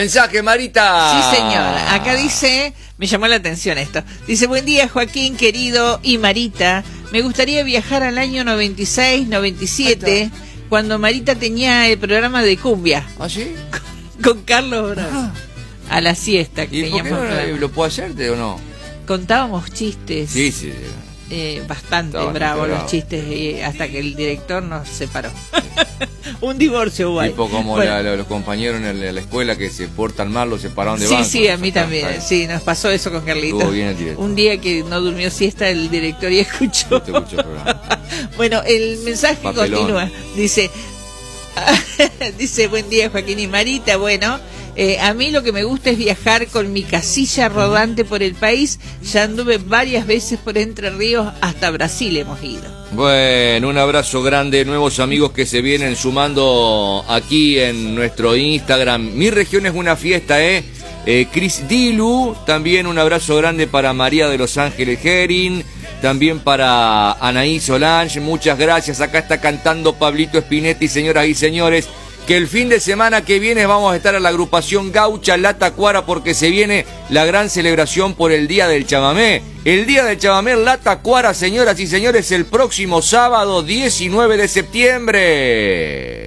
Mensaje, Marita. Sí, señora. Acá dice, me llamó la atención esto. Dice, buen día, Joaquín, querido, y Marita. Me gustaría viajar al año 96, 97, cuando Marita tenía el programa de cumbia. ¿Ah, sí? Con Carlos Bravo. A la siesta que ¿Y por qué teníamos. no lo puedo hacerte o no? Contábamos chistes. Sí, sí. Bastante Estaba bravo los bravo. chistes, hasta que el director nos separó. Un divorcio guay. Tipo como Bueno. los compañeros en la escuela que se portan mal, los separaron de Sí, banco. sí, a mí también. Sí, nos pasó eso con Carlitos. Estuvo bien el director. Un día que no durmió siesta el director y escuchó. Te escucho el programa. Bueno, el mensaje Papelón. continúa. Dice, dice, buen día, Joaquín y Marita. Bueno, a mí lo que me gusta es viajar con mi casilla rodante por el país. Ya anduve varias veces por Entre Ríos, hasta Brasil hemos ido. Bueno, un abrazo grande, nuevos amigos que se vienen sumando aquí en nuestro Instagram. Mi región es una fiesta, Chris Dilu, también un abrazo grande para María de Los Ángeles Gerin, también para Anaí Solange, muchas gracias. Acá está cantando Pablito Spinetti, señoras y señores, que el fin de semana que viene vamos a estar a la agrupación Gaucha La Tacuara porque se viene la gran celebración por el Día del Chamamé. El Día del Chamamé La Tacuara, señoras y señores, el próximo sábado 19 de septiembre.